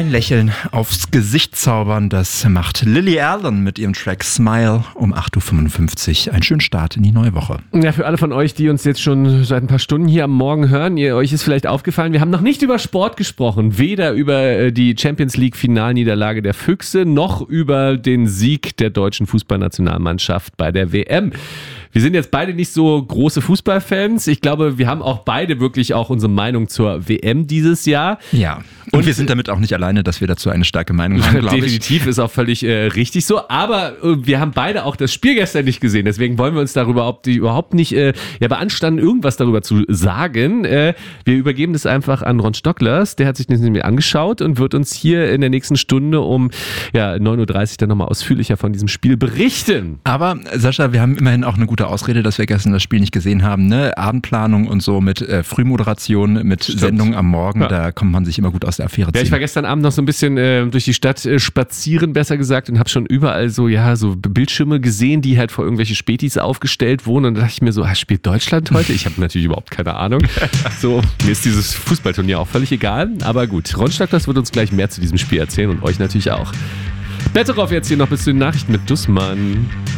ein Lächeln aufs Gesicht zaubern. Das macht Lily Allen mit ihrem Track Smile um 8.55 Uhr. Einen schönen Start in die neue Woche. Ja, für alle von euch, die uns jetzt schon seit ein paar Stunden hier am Morgen hören, euch ist vielleicht aufgefallen, wir haben noch nicht über Sport gesprochen. Weder über die Champions League Finalniederlage der Füchse, noch über den Sieg der deutschen Fußballnationalmannschaft bei der WM. Wir sind jetzt beide nicht so große Fußballfans. Ich glaube, wir haben auch beide wirklich auch unsere Meinung zur WM dieses Jahr. Ja, und wir sind damit auch nicht alleine, dass wir dazu eine starke Meinung haben, glaube ich. Definitiv, ist auch völlig richtig so. Aber wir haben beide auch das Spiel gestern nicht gesehen. Deswegen wollen wir uns darüber überhaupt nicht beanstanden, irgendwas darüber zu sagen. Wir übergeben das einfach an Ron Stocklers. Der hat sich das nämlich angeschaut und wird uns hier in der nächsten Stunde um 9.30 Uhr dann nochmal ausführlicher von diesem Spiel berichten. Aber Sascha, wir haben immerhin auch eine gute Ausrede, dass wir gestern das Spiel nicht gesehen haben. Ne? Abendplanung und so mit Frühmoderation, mit Sendung am Morgen, da kommt man sich immer gut aus der Affäre ziehen. Ja, ich war gestern Abend noch so ein bisschen durch die Stadt spazieren, besser gesagt, und habe schon überall so Bildschirme gesehen, die halt vor irgendwelche Spätis aufgestellt wurden. Und da dachte ich mir so, spielt Deutschland heute? Ich habe natürlich überhaupt keine Ahnung. So, mir ist dieses Fußballturnier auch völlig egal. Aber gut, Ron Stocklers wird uns gleich mehr zu diesem Spiel erzählen und euch natürlich auch. Betteroff jetzt hier noch bis zu den Nachrichten mit Dussmann.